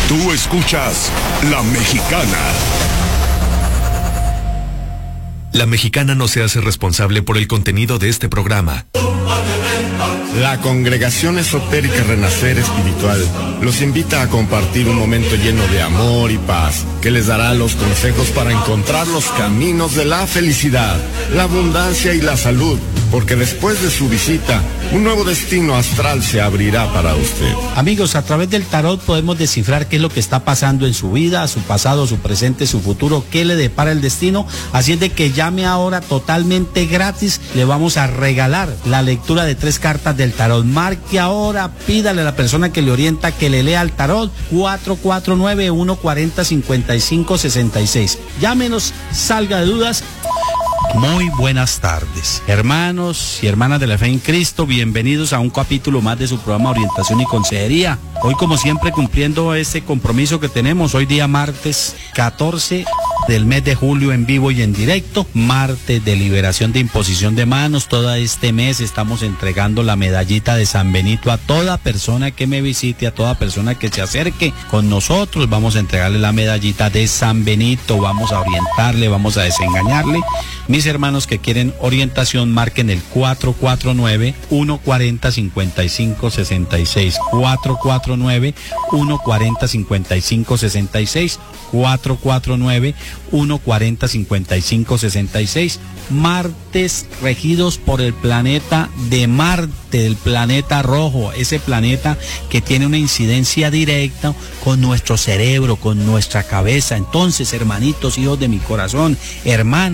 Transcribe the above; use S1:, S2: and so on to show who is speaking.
S1: Tú escuchas La Mexicana. La Mexicana no se hace responsable por el contenido de este programa.
S2: La Congregación Esotérica Renacer Espiritual los invita a compartir un momento lleno de amor y paz, que les dará los consejos para encontrar los caminos de la felicidad, la abundancia y la salud, porque después de su visita, un nuevo destino astral se abrirá para usted.
S3: Amigos, a través del tarot podemos descifrar qué es lo que está pasando en su vida, su pasado, su presente, su futuro, qué le depara el destino. Así es de que llame ahora totalmente gratis, le vamos a regalar la lectura de 3 cartas del tarot. Marque ahora, pídale a la persona que le orienta que le lea el tarot, 449-140-5566. Llámenos, salga de dudas. Muy buenas tardes, hermanos y hermanas de la fe en Cristo, bienvenidos a un capítulo más de su programa Orientación y Consejería. Hoy, como siempre, cumpliendo este compromiso que tenemos, hoy día martes 14 del mes de julio, en vivo y en directo, martes de liberación de imposición de manos. Todo este mes estamos entregando la medallita de San Benito a toda persona que me visite, a toda persona que se acerque con nosotros. Vamos a entregarle la medallita de San Benito, vamos a orientarle, vamos a desengañarle. Mis hermanos que quieren orientación, marquen el 449-140-5566, 449-140-5566, 449-140-5566. Martes regidos por el planeta de Marte, el planeta rojo, ese planeta que tiene una incidencia directa con nuestro cerebro, con nuestra cabeza. Entonces, hermanitos, hijos de mi corazón, hermanos,